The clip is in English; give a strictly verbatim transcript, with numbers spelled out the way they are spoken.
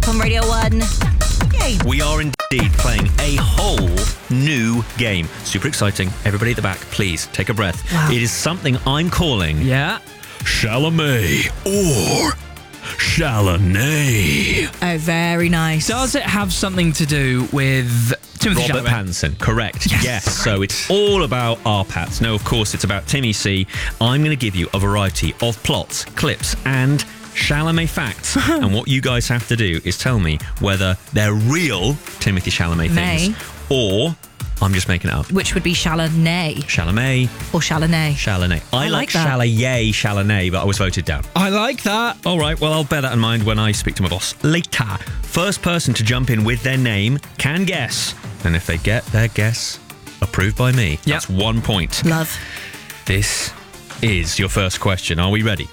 on Radio one. Yay. We are indeed playing a whole new game. Super exciting. Everybody at the back, please take a breath. Wow. It is something I'm calling Yeah. Chalamet or Chalamet. Oh, very nice. Does it have something to do with Timothy Robert Chalamet? Pattinson, correct. Yes. yes. So it's all about our Pats. No, of course, it's about Timmy C. I'm going to give you a variety of plots, clips, and Chalamet facts. And what you guys have to do is tell me whether they're real Timothy Chalamet things May. or I'm just making it up. Which would be Chalamet Chalamet, or Chalamet. Chalamet. I, I like, like that. Chalamet, Chalamet, but I was voted down. I like that. All right, well, I'll bear that in mind when I speak to my boss later. First person to jump in with their name can guess. And if they get their guess approved by me, Yep. that's one point. Love. This is your first question. Are we ready?